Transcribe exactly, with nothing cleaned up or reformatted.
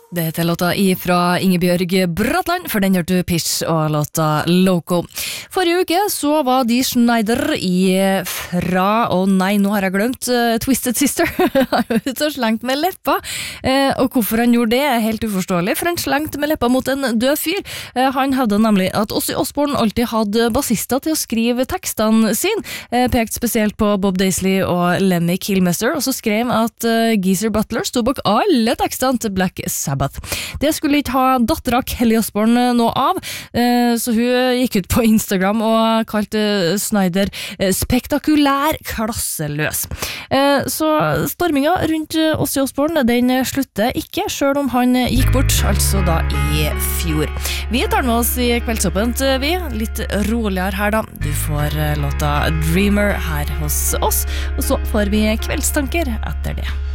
Det heter låta ifra Ingebjørg Bratland, for den hørte du Pish og låta Loco. Forrige uke så var Dee Snider i fra, å oh nei, nå har jeg glemt, uh, Twisted Sister. Han var ute og slengt med leppa, uh, og hvorfor han gjorde det er helt uforståelig, for han slengte med leppa mot en død fyr. Uh, han hadde nemlig at Ozzy Osbourne alltid hadde bassister til å skrive tekstene sin, uh, pekt spesielt på Bob Daisley og Lemmy Kilmister, og så skrev at uh, Geezer Butler stod bak alle tekstene til Black Sabbath. Det skulle ikke ha dattera Kelly Osbourne noe av, så hun gikk ut på Instagram og kalte Snyder spektakulær klasseløs. Så storminga rundt Ozzy Osbourne, den slutter ikke, selv om han gikk bort, altså da i fjor. Vi tar med oss i Kveldsåpent, vi, litt roligere her da. Du får låta Dreamer her hos oss, og så får vi kveldstanker etter det.